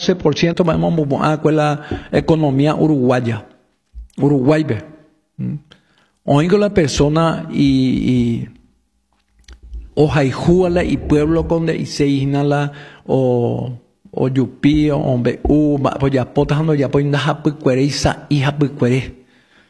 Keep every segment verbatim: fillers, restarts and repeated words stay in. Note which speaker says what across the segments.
Speaker 1: doce por ciento vamos a con la economía uruguaya. Uruguay, ve. Oigo la persona y, y ojaijúala y pueblo con de iseínala o o yupi o ombe u pues ya potando ya pues inda puquere isa hija puquere.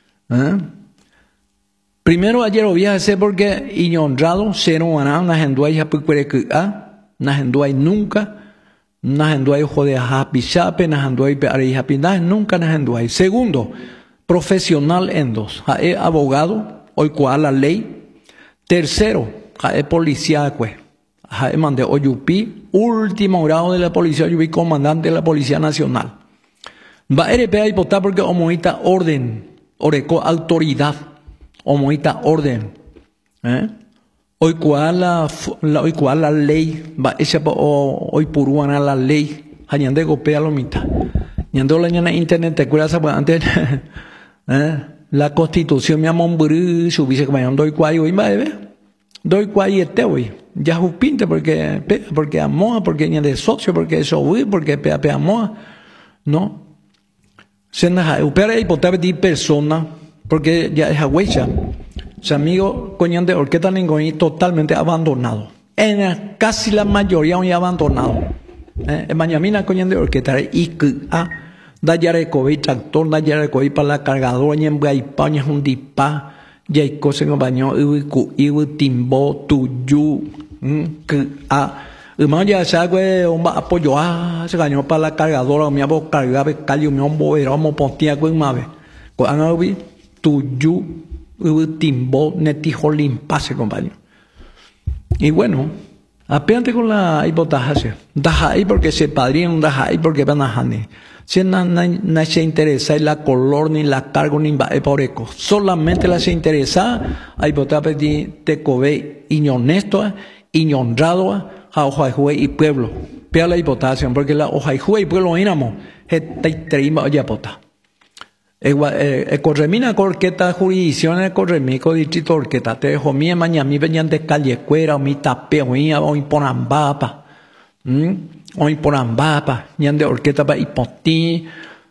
Speaker 1: Primero ayer obvia ese porque iñonrado cero ana na hendua hija puquere que a na hendua nunca na hendua jode a pichape na hendua pe are hija pinda nunca na hendua. Segundo, profesional en dos, es abogado, hoy cual la ley. Tercero, es policía, pues, es mande oyupi, último grado de la policía, oyupi, comandante de la Policía Nacional. Va a R P A y votar porque homoita orden, oreco autoridad, homoita orden. ¿Eh? Hoy cual la, la, hoy cual la ley, va ese hoy puruana la ley, hañande gopea lo mitad. Ñando la ñana internet, te acuerdas, pues antes. ¿Eh? La Constitución me amó su vice que me doy cuay hoy va doy cuay este hoy ya jupinte porque porque amó porque ni de socio porque eso hoy porque pe pe amó no se na upera y potar de persona porque ya es huecha su amigo coñan de orquesta ningoí totalmente abandonado en casi la mayoría hoy abandonado eh mañana coñan de orquesta y que a da yare coi tractor da yare coi para la cargadora ñen bai paña un dipa yai cose ngo baño u ku u timbo tuyu que a ma ya sa que omba apoyo a se gaño para la cargadora mi abo carga be calio mi ombo era mo pontia con mave ko anabi tuyu u timbo neti holim pase compañero. Y bueno, apeante con la hipotasia da ahí porque se padrían da ahí porque van a jane. Si no, no, no se interesa en la color, ni la cargo, ni va por eco. Solamente la se interesa, hay votar pedir te cobe, iñonesto, iñonrado, a hoja y pueblo. Pea la hipotación, porque la hoja y pueblo inamo, está treima oye pota. E corremina corqueta jurisdicción e corremico distrito orqueta, te dejo mi mañana mi venían de calle cuera, o mi tapeo, o imponambapa. ¿Mm? Hoy por ambapa, ñan de orquesta pa ipoti,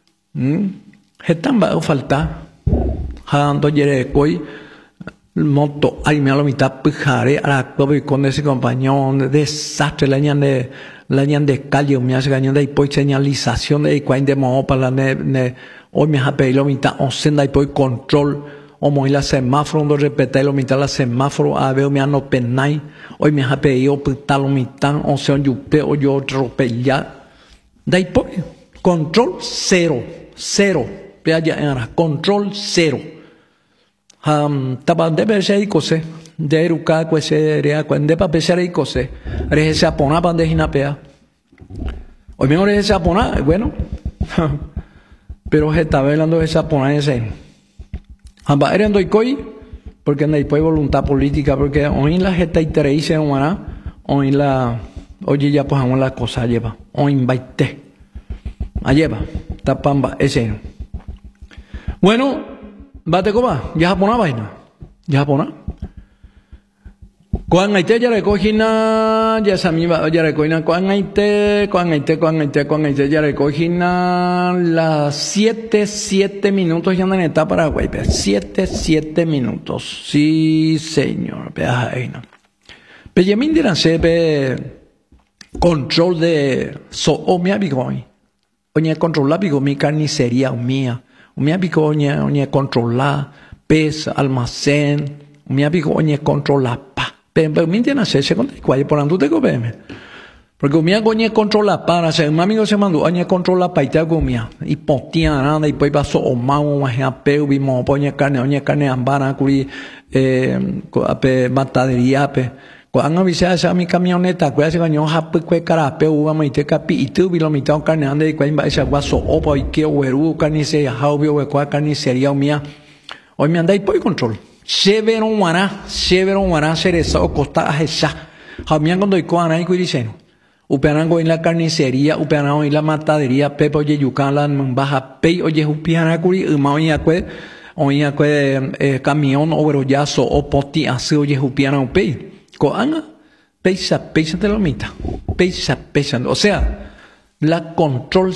Speaker 1: hetan va falta, jando yere coi, moto, ay me a la mitad pujare, a la club con ese compañón, desastre, la ñan de, la ñan de calle, me hace gañón de ipoi señalización de igual de mo para la ne, ne, hoy me ha pedido la mitad, o senda ipoi control, o moi la semáforo, no repete la mitad la semáforo, a ver me ano penai, hoy me ha pedido putar la mitad, o sea, yo peo yo atropellar. Da ipoi, control cero, cero, vea ya era, control cero. Um, taba debe ser y cose, de eruca, pues sería, cuando de papel ser y cose, reje se apona para de jinapea. Hoy me reje se apona, bueno, pero se está hablando de se apona ese. Amba eren doy coi porque no hay voluntad política porque hoy la gente interesa en una hoy la oye ya pues la cosa lleva hoy invite a lleva tapamba ese bueno bate coba ya japona vaina ya japona cuando te ya recogina ya samiba ya recogina cuando te cuando te cuando te cuando te ya recogina las siete siete minutos ya andan en etapa Paraguay siete siete minutos sí señor ahí no pero ya me dirán se control de so o mi amigo oye controlar bigo mi carnicería mía mi amigo oye oye controlar pez almacén mi amigo oye controlar pa pero me entiendes se cuenta cuál por andu te cobeme porque mi agoñe controla para se mi amigo se mandó añe controla paita gomia y potia nada y pues pasó o mau más apeu vimos poñe carne oñe carne ambana curi eh ape matadería pe cuando avisa esa mi camioneta cuál se gañó hape cue carapeu vamos y te capi y tu vilo mitad carne ande y cuál va esa guaso opa y que hueru carnicería jaubio hueco carnicería mía hoy me anda y pues control Severon wana, severon wana cereza o costa a esa. Jamian cuando iko ana iko dicen. Upeanango en la carnicería, upeanango en la matadería, pepo ye yucan la baja pei oye upiana curi, uma oña cue, oña cue camión o brollazo o poti hace oye upiana o pei. Ko ana, peisa, peisa te lo mita. Peisa, peisa. O sea, la control